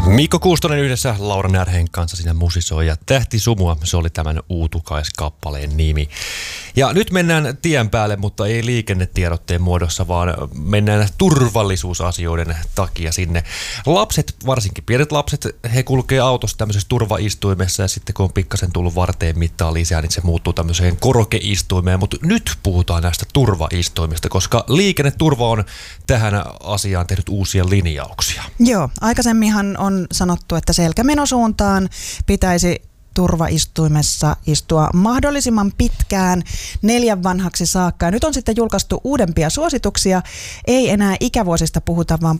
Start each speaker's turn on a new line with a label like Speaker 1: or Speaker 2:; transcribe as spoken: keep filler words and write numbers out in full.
Speaker 1: Mikko Kuustonen yhdessä Laura Närheen kanssa siinä musisoi ja Tähti sumua, se oli tämän Uutukaiskappaleen nimi. Ja nyt mennään tien päälle, mutta ei liikennetiedotteen muodossa, vaan mennään turvallisuusasioiden takia sinne. Lapset, varsinkin pienet lapset, he kulkee autossa tämmöisessä turvaistuimessa ja sitten kun on pikkasen tullut varteen mittaa lisää, niin se muuttuu tämmöiseen korokeistuimeen. Mutta nyt puhutaan näistä turvaistuimista, koska liikenneturva on tähän asiaan tehnyt uusia linjauksia.
Speaker 2: Joo, aikaisemminhan on sanottu, että selkämenosuuntaan pitäisi turvaistuimessa istua mahdollisimman pitkään neljän vanhaksi saakka. Ja nyt on sitten julkaistu uudempia suosituksia. Ei enää ikävuosista puhuta, vaan